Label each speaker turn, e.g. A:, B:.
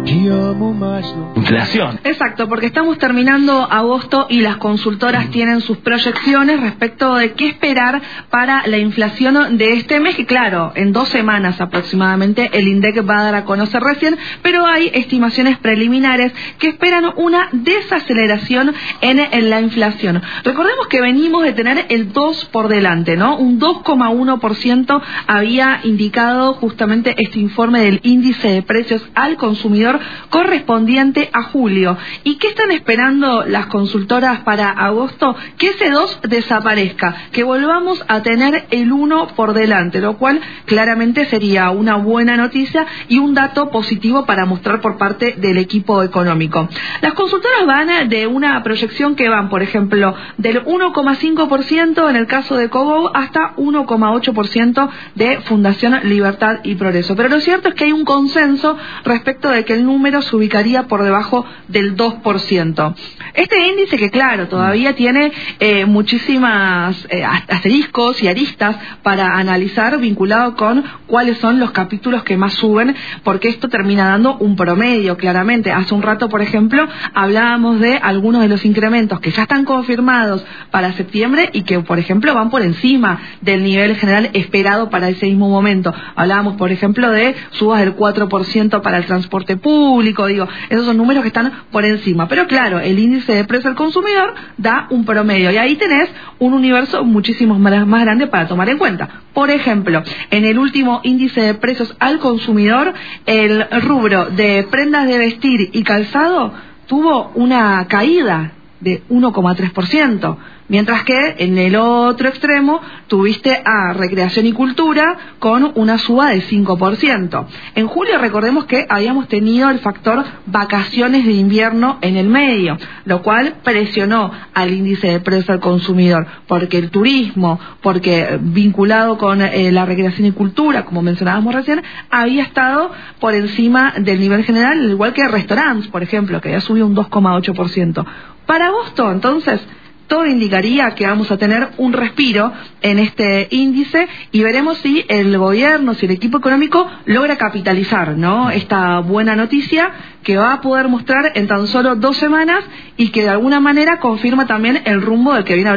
A: Inflación.
B: Exacto, porque estamos terminando agosto y las consultoras tienen sus proyecciones respecto de qué esperar para la inflación de este mes, que claro, en 2 semanas aproximadamente el INDEC va a dar a conocer recién, pero hay estimaciones preliminares que esperan una desaceleración en la inflación. Recordemos que venimos de tener el 2 por delante, ¿no? Un 2,1% había indicado justamente este informe del índice de precios al consumidor correspondiente a julio. ¿Y qué están esperando las consultoras para agosto? Que ese 2 desaparezca, que volvamos a tener el 1 por delante, lo cual claramente sería una buena noticia y un dato positivo para mostrar por parte del equipo económico. Las consultoras van de una proyección que van, por ejemplo, del 1,5% en el caso de Cogou hasta 1,8% de Fundación Libertad y Progreso. Pero lo cierto es que hay un consenso respecto de que el número se ubicaría por debajo del 2%. Este índice que, claro, todavía tiene muchísimas asteriscos y aristas para analizar vinculado con cuáles son los capítulos que más suben, porque esto termina dando un promedio, claramente. Hace un rato, por ejemplo, hablábamos de algunos de los incrementos que ya están confirmados para septiembre y que, por ejemplo, van por encima del nivel general esperado para ese mismo momento. Hablábamos, por ejemplo, de subas del 4% para el transporte público, esos son números que están por encima. Pero claro, el índice de precio al consumidor da un promedio y ahí tenés un universo muchísimo más grande para tomar en cuenta. Por ejemplo, en el último índice de precios al consumidor, el rubro de prendas de vestir y calzado tuvo una caída de 1,3%, mientras que en el otro extremo tuviste a recreación y cultura con una suba de 5%. En julio recordemos que habíamos tenido el factor vacaciones de invierno en el medio, lo cual presionó al índice de precios al consumidor, porque el turismo, porque vinculado con la recreación y cultura, como mencionábamos recién, había estado por encima del nivel general, al igual que restaurantes, por ejemplo, que había subido un 2,8%. Para agosto, entonces, todo indicaría que vamos a tener un respiro en este índice y veremos si el gobierno, si el equipo económico logra capitalizar, ¿no?, esta buena noticia que va a poder mostrar en tan solo 2 semanas y que de alguna manera confirma también el rumbo del que viene hablando